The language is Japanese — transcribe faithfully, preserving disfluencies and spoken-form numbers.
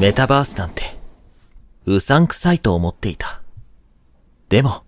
メタバースなんて、うさんくさいと思っていた。でも、